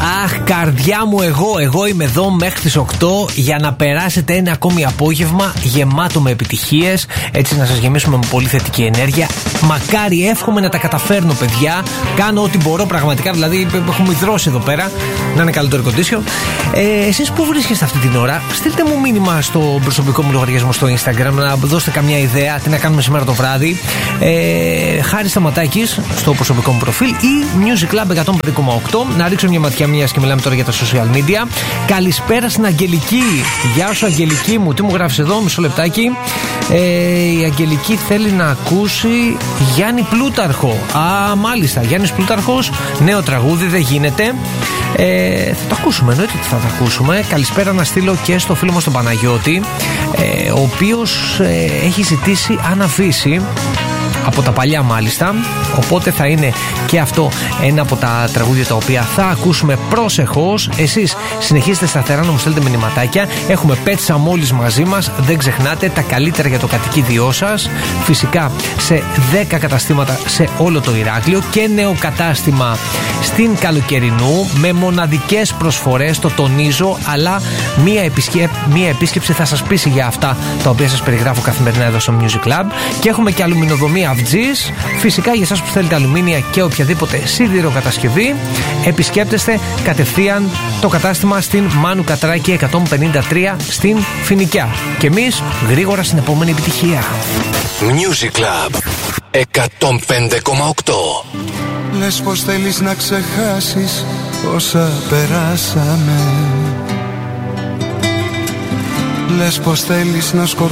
Αχ, καρδιά μου, εγώ είμαι εδώ μέχρι τις 8 για να περάσετε ένα ακόμη απόγευμα γεμάτο με επιτυχίες. Έτσι να σας γεμίσουμε με πολύ θετική ενέργεια. Μακάρι, εύχομαι να τα καταφέρνω, παιδιά. Κάνω ό,τι μπορώ πραγματικά. Δηλαδή, έχουμε υδρώσει εδώ πέρα. Να είναι καλό το air condition. Εσείς που βρίσκεστε αυτή την ώρα, στείλτε μου μήνυμα στο προσωπικό μου λογαριασμό στο Instagram να δώσετε καμιά ιδέα τι να κάνουμε σήμερα το βράδυ. Χάρη Σταματάκης στο προσωπικό μου προφίλ ή Music Club 105,8. Να ρίξω μια ματιά, μιας και μιλάμε τώρα για τα social media. Καλησπέρα στην Αγγελική. Γεια σου, Αγγελική μου. Τι μου γράφεις εδώ, μισό λεπτάκι. Η Αγγελική θέλει να ακούσει Γιάννη Πλούταρχο. Α, μάλιστα. Γιάννης Πλούταρχος, νέο τραγούδι, δεν γίνεται. Θα το ακούσουμε, εννοείται ότι θα το ακούσουμε. Καλησπέρα να στείλω και στο φίλο μας τον Παναγιώτη, ο οποίος έχει ζητήσει Αναφύση, από τα παλιά μάλιστα. Οπότε θα είναι και αυτό ένα από τα τραγούδια τα οποία θα ακούσουμε προσεχώς. Εσείς συνεχίστε σταθερά να μου στέλνετε μηνυματάκια. Έχουμε Pet Samolis μαζί μας. Δεν ξεχνάτε, τα καλύτερα για το κατοικίδιό σας. Φυσικά σε 10 καταστήματα σε όλο το Ηράκλειο και νέο κατάστημα στην Καλοκαιρινού με μοναδικές προσφορές, το τονίζω, αλλά μία επίσκεψη θα σας πείσει για αυτά τα οποία σας περιγράφω καθημερινά εδώ στο Music Club. Και έχουμε και αλουμινοδομία Αυτζής. Φυσικά για εσάς που θέλετε αλουμίνια και οποιαδήποτε σίδηρο κατασκευή, επισκέπτεστε κατευθείαν το κατάστημα στην Μάνου Κατράκη 153 στην Φοινικιά. Και εμείς γρήγορα στην επόμενη επιτυχία. Music Club 105,8. Λες πως θέλεις να ξεχάσεις όσα περάσαμε. Λες πως θέλεις να σκοτώσεις